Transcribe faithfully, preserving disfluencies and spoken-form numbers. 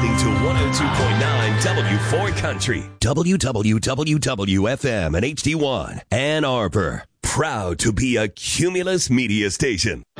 listening to one oh two point nine W four Country, W W W W F M and H D one, Ann Arbor. Proud to be a Cumulus media station.